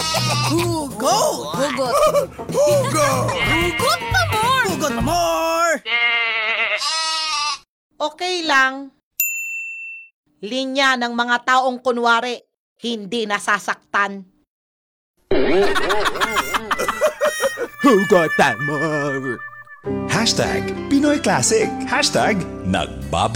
Hugot! Hugot. Hugot! Hugot pa more! Hugot pa more! Okay lang. Linya ng mga taong kunwari, hindi nasasaktan. Hugot pa more! Hashtag Pinoy Classic. Hashtag Nagbabalik.